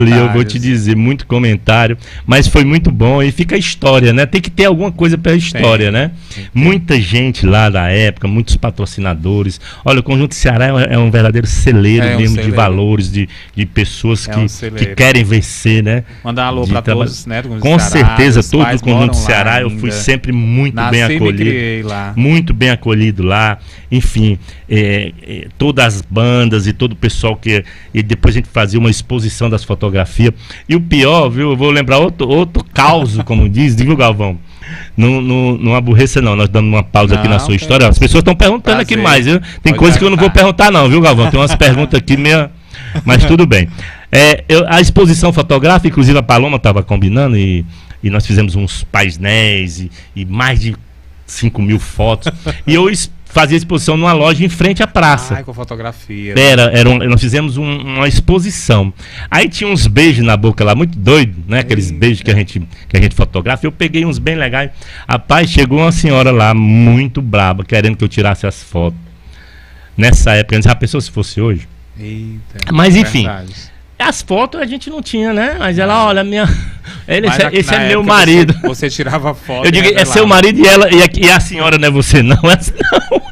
E eu vou te dizer, muito comentário, mas foi muito bom e fica a história, né? Tem que ter alguma coisa pela história, né? Muita gente lá da época, muitos patrocinadores. Olha, o Conjunto Ceará é um verdadeiro celeiro mesmo de valores, de pessoas que querem vencer, né? Mandar um alô para todos, né? Com certeza, todo o Conjunto Ceará, eu fui sempre muito bem acolhido. Muito bem acolhido lá. Enfim, todas as bandas e todo o pessoal que... E depois a gente fazia uma exposição das fotografias. E o pior, viu? Eu vou lembrar outro caos, como diz, viu, Galvão? Não aborreça, não. Nós damos uma pausa aqui na sua história. As pessoas estão perguntando aqui mais, viu? Tem coisa que eu não vou perguntar, não, viu, Galvão? Tem umas perguntas aqui meio... Mas tudo bem. A exposição fotográfica, inclusive a Paloma estava combinando, e nós fizemos uns painéis e mais de 5.000 fotos. E eu fazia exposição numa loja em frente à praça. Com fotografia. Nós fizemos uma exposição. Aí tinha uns beijos na boca lá, muito doido, né? Aqueles beijos que a gente fotografa. Eu peguei uns bem legais. Rapaz, chegou uma senhora lá, muito braba, querendo que eu tirasse as fotos. Nessa época, já pensou se fosse hoje? Eita, mas enfim, as fotos a gente não tinha, né? Mas ela, olha, esse é meu marido. Você tirava foto. Eu digo, é seu marido e a senhora não é você, não. Essa não.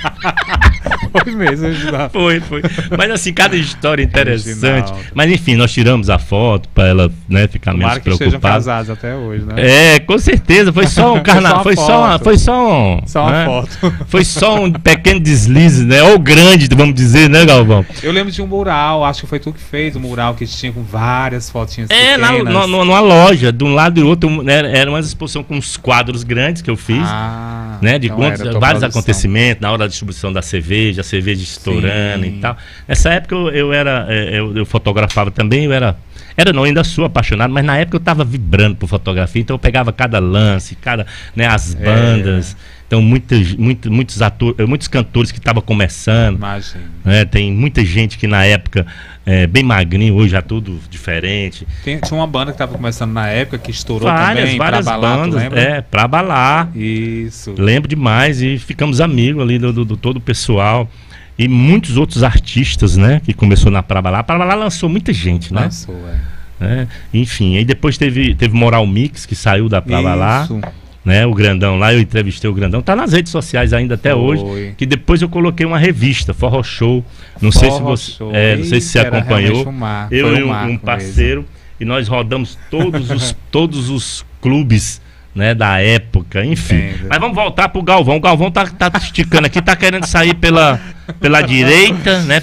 Foi mesmo, Foi. Mas assim, cada história interessante. Mas enfim, nós tiramos a foto para ela, né, ficar menos preocupada. Que sejam casados até hoje, né? Com certeza. Foi só um carnaval. Foi só uma foto. Foi só um pequeno deslize, né? Ou grande, vamos dizer, né, Galvão? Eu lembro de um mural, acho que foi tu que fez o mural que tinha com várias fotinhas pequenas. Numa loja, de um lado e do outro, né, era uma exposição com uns quadros grandes que eu fiz, né, de vários acontecimentos, na hora da distribuição da cerveja, a cerveja estourando e tal. Nessa época eu fotografava também, eu ainda sou apaixonado, mas na época eu estava vibrando por fotografia, então eu pegava cada lance, né, as bandas. Então muitos atores, muitos cantores que estavam começando. Imagina. Né, tem muita gente que na época bem magrinho, hoje já tudo diferente. Tinha uma banda que estava começando na época que estourou várias bandas, pra abalar. Isso. Lembro demais e ficamos amigos ali do todo o pessoal. E muitos outros artistas, né, que começou na Pra Abalar. Pra Abalar lançou muita gente, né? Lançou, enfim, aí depois teve Moral Mix, que saiu da Pra Abalar. Né, o Grandão lá, eu entrevistei o Grandão, tá nas redes sociais ainda até hoje, que depois eu coloquei uma revista, Forró Show, não sei se você acompanhou, eu e um parceiro mesmo. E nós rodamos todos os clubes, né, da época, enfim. Mas vamos voltar pro Galvão. O Galvão tá esticando aqui, tá querendo sair pela direita, né,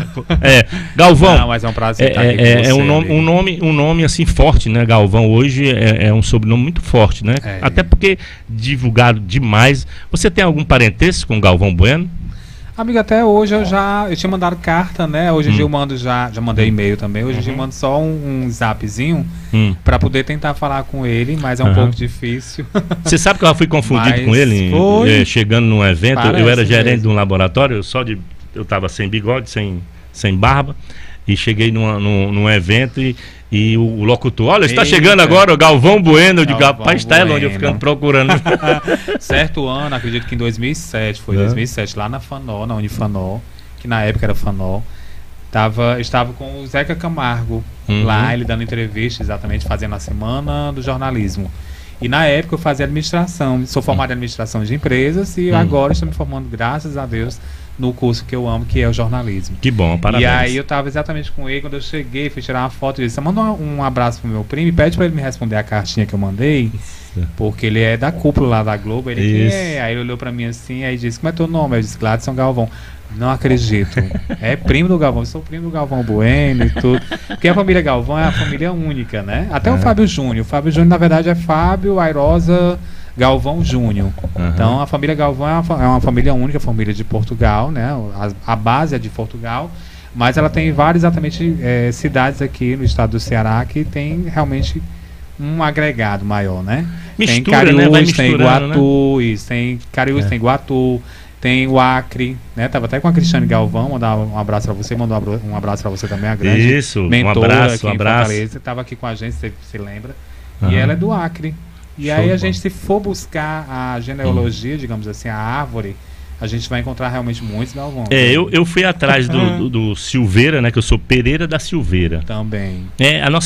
Galvão. Não, mas é um prazer estar aqui com você, um nome assim forte, né? Galvão hoje é um sobrenome muito forte, né? Até porque divulgado demais. Você tem algum parentesco com o Galvão Bueno? Amigo, até hoje eu tinha mandado carta, né? Hoje em dia eu mando já mandei e-mail também. Hoje em dia eu mando só um zapzinho para poder tentar falar com ele, mas é um pouco difícil. Você sabe que eu fui confundido com ele chegando num evento. Eu era gerente de um laboratório, eu estava sem bigode, sem barba, e cheguei num evento e o locutor, olha, está chegando agora o Galvão Bueno. Eu digo, rapaz, está onde eu ficando procurando. Certo ano, acredito que em 2007, 2007, lá na Fanol, na Unifanol, que na época era Fanol, estava com o Zeca Camargo, lá, ele dando entrevista, exatamente, fazendo a Semana do Jornalismo. E na época eu fazia administração, sou formado em administração de empresas e agora estou me formando, graças a Deus, no curso que eu amo, que é o jornalismo. Que bom, parabéns. E aí eu estava exatamente com ele, quando eu cheguei, fui tirar uma foto e disse, manda um abraço pro meu primo e pede para ele me responder a cartinha que eu mandei, porque ele é da cúpula lá da Globo. Ele aí ele olhou para mim assim, aí disse, como é teu nome? Eu disse, Gladson Galvão. Não acredito. É primo do Galvão, eu sou primo do Galvão Bueno e tudo. Porque a família Galvão é a família única, né? Até o Fábio Júnior. O Fábio Júnior, na verdade, é Fábio Airosa Galvão Júnior. Então a família Galvão é uma família única, família de Portugal, né? A base é de Portugal, mas ela tem várias cidades aqui no estado do Ceará que tem realmente um agregado maior, né? Tem Cariús, tem Iguatu, tem Cariús, tem Iguatu, tem o Acre, né? Tava até com a Cristiane Galvão, mandar um abraço para você, mandou um abraço para você também, a grande mentora aqui em Fortaleza, tava aqui com a gente, você se lembra? E ela é do Acre. E aí a gente, se for buscar a genealogia, digamos assim, a árvore a gente vai encontrar realmente muitos Galvão. Eu fui atrás do Silveira, né? Que eu sou Pereira da Silveira. Também. A nossa